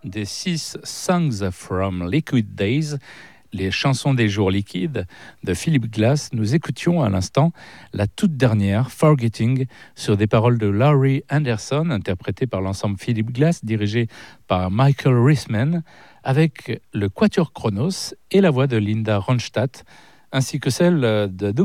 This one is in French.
des 6 Songs from Liquid Days, les chansons des jours liquides de Philip Glass. Nous écoutions à l'instant la toute dernière, Forgetting, sur des paroles de Laurie Anderson, interprétée par l'ensemble Philip Glass, dirigé par Michael Risman, avec le Quatuor Chronos et la voix de Linda Ronstadt, ainsi que celle de Doug